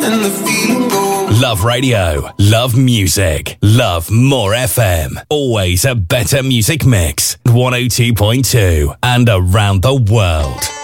and the feeling goes. Love radio, love music, love more FM. Always a better music mix. 102.2 and around the world.